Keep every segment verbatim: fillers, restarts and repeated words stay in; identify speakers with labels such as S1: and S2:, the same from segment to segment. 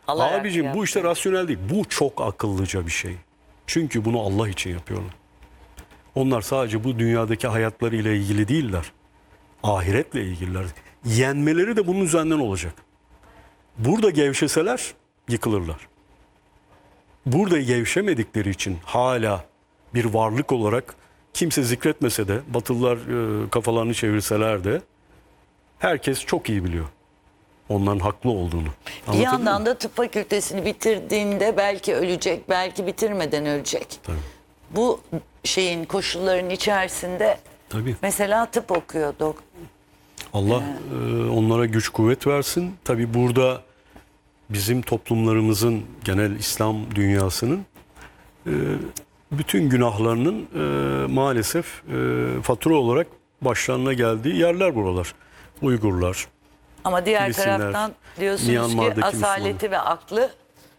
S1: alarak
S2: Abicim
S1: yaptı.
S2: bu işte rasyonel değil. Bu çok akıllıca bir şey. Çünkü bunu Allah için yapıyorlar. Onlar sadece bu dünyadaki hayatlarıyla ilgili değiller. Ahiretle ilgililer. Yenmeleri de bunun üzerinden olacak. Burada gevşeseler yıkılırlar. Burada gevşemedikleri için hala bir varlık olarak kimse zikretmese de, Batılılar e, kafalarını çevirseler de herkes çok iyi biliyor onların haklı olduğunu.
S1: Bir
S2: Anlatabiliyor
S1: yandan
S2: muyum?
S1: da tıp fakültesini bitirdiğinde belki ölecek, belki bitirmeden ölecek.
S2: Tabii.
S1: Bu şeyin koşulların içerisinde
S2: Tabii.
S1: mesela tıp okuyor dok.
S2: Allah e, onlara güç kuvvet versin. Tabii burada bizim toplumlarımızın, genel İslam dünyasının e, bütün günahlarının e, maalesef e, fatura olarak başlarına geldiği yerler buralar. Uygurlar.
S1: Ama diğer
S2: Filistinler,
S1: taraftan diyorsunuz
S2: Myanmar'daki
S1: ki asaleti ve aklı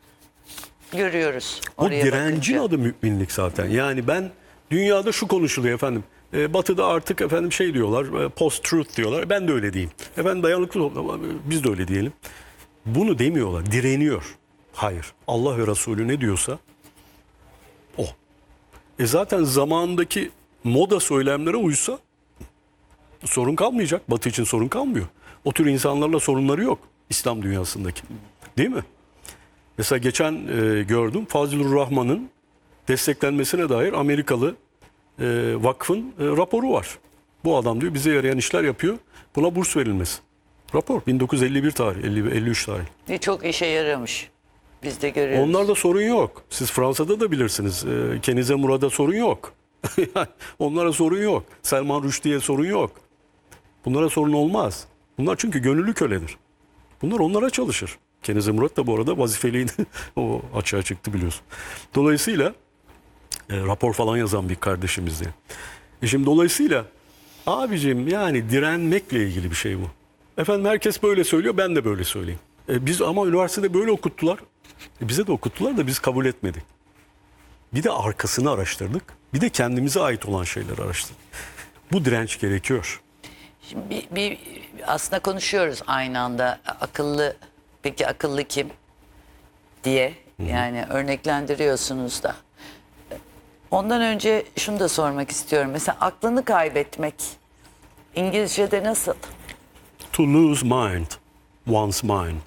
S1: görüyoruz.
S2: Bu
S1: oraya
S2: direncin
S1: bakınca.
S2: adı müminlik zaten. Yani ben dünyada şu konuşuluyor efendim. E, batı'da artık efendim şey diyorlar, e, post-truth diyorlar. Ben de öyle diyeyim. Efendim dayanıklı toplum, biz de öyle diyelim. Bunu demiyorlar, direniyor. Hayır. Allah ve Resulü ne diyorsa o. E zaten zamanındaki moda söylemlere uysa sorun kalmayacak. Batı için sorun kalmıyor. O tür insanlarla sorunları yok İslam dünyasındaki. Değil mi? Mesela geçen e, gördüm Fazlur Rahman'ın desteklenmesine dair Amerikalı e, vakfın e, raporu var. Bu adam diyor bize yarayan işler yapıyor. Buna burs verilmesi. Rapor bin dokuz yüz elli bir tarih, elli, elli üç tarih.
S1: Bir çok işe yaramış. Biz de görüyoruz.
S2: Onlarda sorun yok. Siz Fransa'da da bilirsiniz. E, Kenize Murad'a sorun yok. Onlara sorun yok. Selman Rushdie'ye sorun yok. Bunlara sorun olmaz. Bunlar çünkü gönüllü köledir. Bunlar onlara çalışır. Kenize Murat da bu arada vazifeliydi. O açığa çıktı biliyorsun. Dolayısıyla e, rapor falan yazan bir kardeşimizdi. E şimdi dolayısıyla abicim yani direnmekle ilgili bir şey bu. Efendim herkes böyle söylüyor, ben de böyle söyleyeyim. E, biz ama üniversitede böyle okuttular. E, bize de okuttular da biz kabul etmedik. Bir de arkasını araştırdık. Bir de kendimize ait olan şeyleri araştırdık. Bu direnç gerekiyor.
S1: Şimdi bir, bir aslında konuşuyoruz aynı anda akıllı, peki akıllı kim diye yani örneklendiriyorsunuz da. Ondan önce şunu da sormak istiyorum. Mesela aklını kaybetmek İngilizce'de nasıl?
S2: To lose mind, one's mind.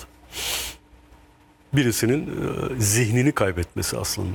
S2: Birisinin e, zihnini kaybetmesi aslında.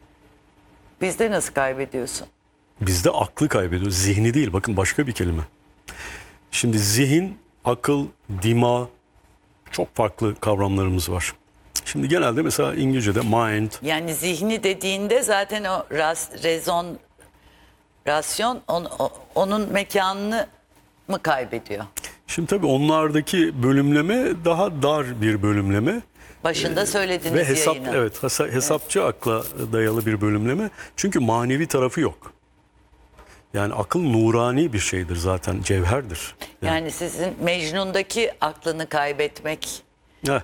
S1: Bizde nasıl kaybediyorsun?
S2: Bizde aklı kaybediyor, zihni değil. Bakın başka bir kelime. Şimdi zihin, akıl, dima çok farklı kavramlarımız var. Şimdi genelde mesela İngilizce'de mind,
S1: Yani zihni dediğinde zaten o ras, rezon, rasyon on, o- onun mekanını mı kaybediyor?
S2: şimdi tabii onlardaki bölümleme daha dar bir bölümleme.
S1: Başında söylediğiniz
S2: Ve hesap
S1: yayını.
S2: evet hesa- hesapçı akla dayalı bir bölümleme. Çünkü manevi tarafı yok. Yani akıl nurani bir şeydir zaten, cevherdir.
S1: Yani sizin Mecnun'daki aklını kaybetmek
S2: Heh.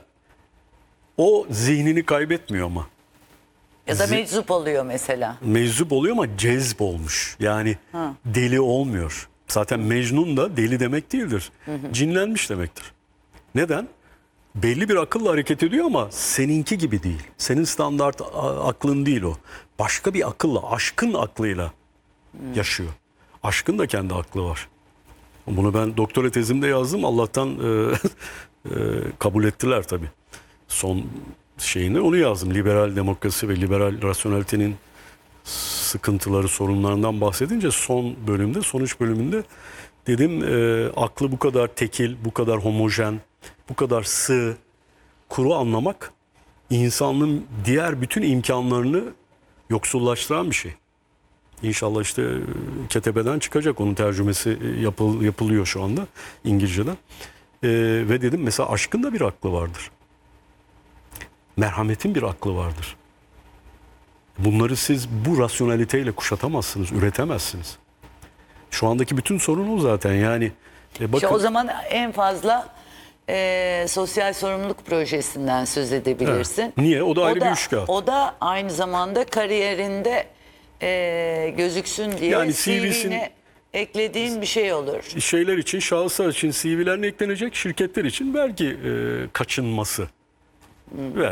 S2: O zihnini kaybetmiyor ama.
S1: ya da
S2: Zi-
S1: meczup oluyor mesela.
S2: Meczup oluyor ama cezb olmuş. Yani deli olmuyor. Zaten Mecnun da deli demek değildir. Cinlenmiş demektir. Neden? Belli bir akılla hareket ediyor ama seninki gibi değil. Senin standart a- aklın değil o. Başka bir akılla, aşkın aklıyla yaşıyor. Aşkın da kendi aklı var. Bunu ben doktora tezimde yazdım. Allah'tan e, e, kabul ettiler tabii. Son şeyini onu yazdım. Liberal demokrasi ve liberal rasyonelitenin sıkıntıları, sorunlarından bahsedince son bölümde, sonuç bölümünde dedim e, aklı bu kadar tekil, bu kadar homojen, bu kadar sığ, kuru anlamak insanlığın diğer bütün imkanlarını yoksullaştıran bir şey. İnşallah işte e, ketebeden çıkacak. Onun tercümesi e, yapıl, yapılıyor şu anda İngilizce'den. E, ve dedim mesela aşkın da bir aklı vardır. Merhametin bir aklı vardır. Bunları siz bu rasyoneliteyle kuşatamazsınız, üretemezsiniz. Şu andaki bütün sorun o zaten. Yani e, bakın,
S1: İşte o zaman en fazla e, sosyal sorumluluk projesinden söz edebilirsin.
S2: Evet. Niye? O da ayrı bir üçkağıt.
S1: O da aynı zamanda kariyerinde e, gözüksün diye
S2: Yani
S1: C V'ne
S2: C V'sin
S1: eklediğin bir şey olur.
S2: şeyler için, şahıslar için C V'lerine eklenecek, şirketler için vergi e, kaçınması. Ver.